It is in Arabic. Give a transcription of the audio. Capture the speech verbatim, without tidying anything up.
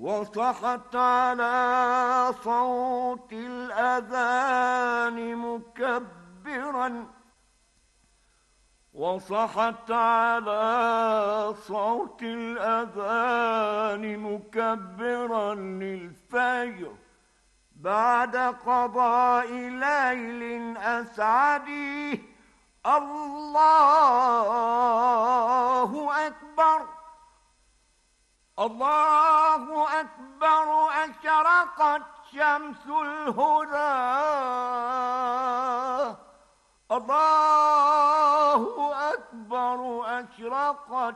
وصحت على صوت الأذان مكبرا وصحت على صوت الأذان مكبرا للفجر بعد قضاء ليل أسعدي. الله أكبر الله أكبر. أشرقت شمس الهدى. الله أكبر. أشرقت